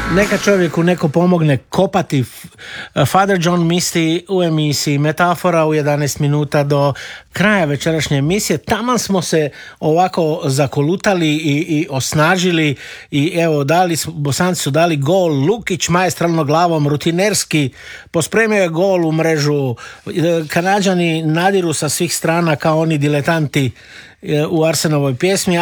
Neka čovjeku neko pomogne kopati. Father John Misty u emisiji Metafora u 11 minuta do kraja večerašnje emisije. Taman smo se ovako zakolutali i osnažili i evo Bosanci su dali gol. Lukić maestralno glavom, rutinerski pospremio je gol u mrežu. Kanađani nadiru sa svih strana kao oni diletanti u Arsenovoj pjesmi.